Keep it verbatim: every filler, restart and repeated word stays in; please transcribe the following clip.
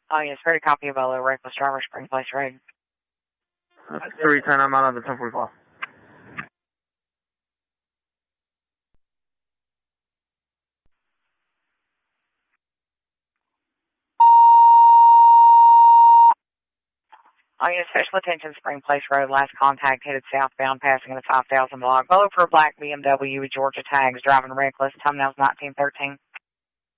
Oh, yes, very copy of Olo, reckless driver, Spring Place Road. That's three ten, I'm out of the ten forty-five. Oh, yes, special attention, Spring Place Road, last contact, headed southbound, passing the five thousand block. Below for a black B M W with Georgia tags, driving reckless, time now's nineteen thirteen.